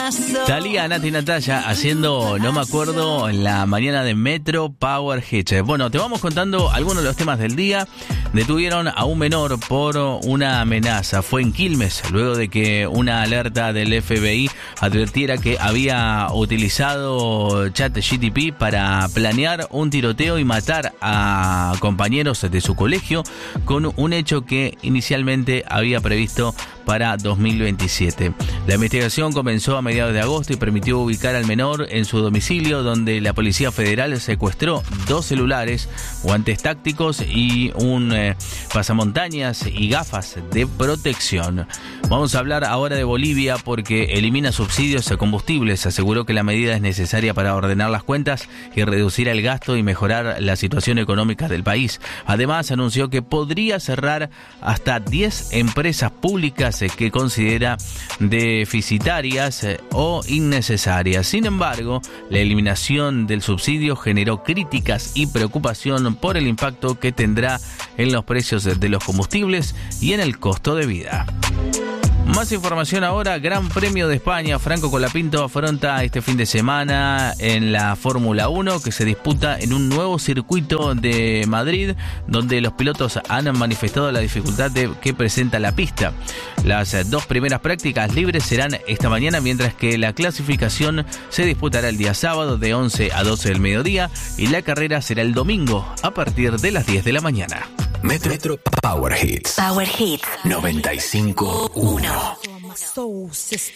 Thalía, Nati Natalia haciendo No Me Acuerdo en la mañana de Metro Power Hits. Bueno, te vamos contando algunos de los temas del día. Detuvieron a un menor por una amenaza. Fue en Quilmes, luego de que una alerta del FBI advirtiera que había utilizado ChatGPT para planear un tiroteo y matar a compañeros de su colegio, con un hecho que inicialmente había previsto para 2027. La investigación comenzó a mediados de agosto y permitió ubicar al menor en su domicilio, donde la Policía Federal secuestró 2 celulares, guantes tácticos y un pasamontañas y gafas de protección. Vamos a hablar ahora de Bolivia porque elimina subsidios a combustibles. Aseguró que la medida es necesaria para ordenar las cuentas y reducir el gasto y mejorar la situación económica del país. Además, anunció que podría cerrar hasta 10 empresas públicas que considera deficitarias o innecesarias. Sin embargo, la eliminación del subsidio generó críticas y preocupación por el impacto que tendrá en los precios de los combustibles y en el costo de vida. Más información ahora. Gran Premio de España. Franco Colapinto afronta este fin de semana en la Fórmula 1, que se disputa en un nuevo circuito de Madrid, donde los pilotos han manifestado la dificultad que presenta la pista. Las 2 primeras prácticas libres serán esta mañana, mientras que la clasificación se disputará el día sábado de 11 a 12 del mediodía y la carrera será el domingo a partir de las 10 de la mañana. Metro Power Hits. Power Hits 95.1.